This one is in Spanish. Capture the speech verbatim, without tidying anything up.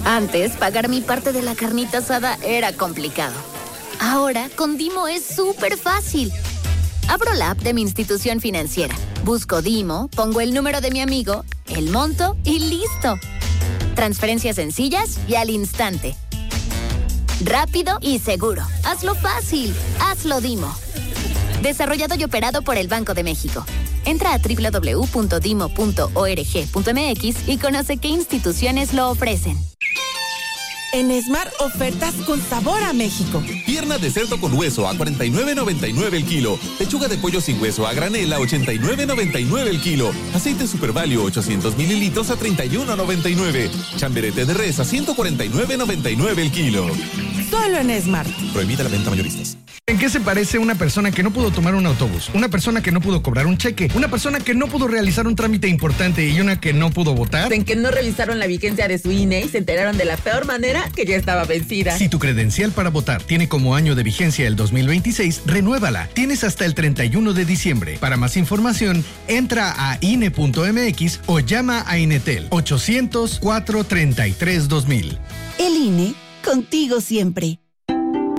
Antes, pagar mi parte de la carnita asada era complicado. Ahora, con Dimo es súper fácil. Abro la app de mi institución financiera, busco Dimo, pongo el número de mi amigo, el monto y ¡listo! Transferencias sencillas y al instante. Rápido y seguro. Hazlo fácil. Hazlo Dimo. Desarrollado y operado por el Banco de México. Entra a doble u doble u doble u punto dimo punto org punto m x y conoce qué instituciones lo ofrecen. En Smart, ofertas con sabor a México. Pierna de cerdo con hueso a cuarenta y nueve noventa y nueve el kilo. Pechuga de pollo sin hueso a granel a ochenta y nueve noventa y nueve el kilo. Aceite Super Value ochocientos mililitros a treinta y uno noventa y nueve. Chamberete de res a ciento cuarenta y nueve noventa y nueve el kilo. Solo en Smart. Prohibida la venta mayoristas. ¿En qué se parece una persona que no pudo tomar un autobús? Una persona que no pudo cobrar un cheque, una persona que no pudo realizar un trámite importante y una que no pudo votar. En que no revisaron la vigencia de su I N E y se enteraron de la peor manera, que ya estaba vencida. Si tu credencial para votar tiene como año de vigencia el dos mil veintiséis, renuévala. Tienes hasta el treinta y uno de diciembre. Para más información, entra a I N E punto m x o llama a Inetel ochocientos, cuatrocientos treinta y tres, dos mil. El I N E, contigo siempre.